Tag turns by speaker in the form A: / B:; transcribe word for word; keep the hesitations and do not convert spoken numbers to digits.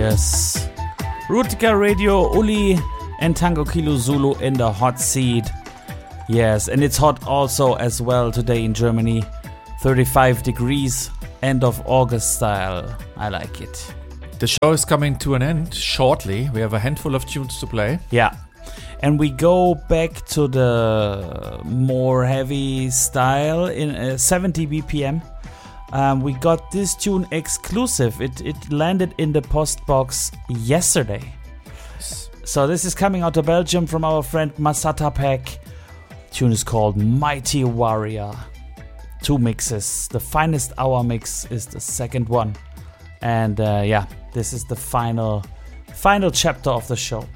A: Yes. Rutica Radio, Uli and Tango Kilo Zulu in the hot seat. Yes, and it's hot also as well today in Germany. thirty-five degrees, end of August style. I like it.
B: The show is coming to an end shortly. We have a handful of tunes to play.
A: Yeah. And we go back to the more heavy style in uh, seventy B P M. Um, we got this tune exclusive. It it landed in the post box yesterday. So this is coming out of Belgium from our friend Masata Pack. Tune is called Mighty Warrior. Two mixes. The finest hour mix is the second one. And uh, yeah, this is the final final chapter of the show.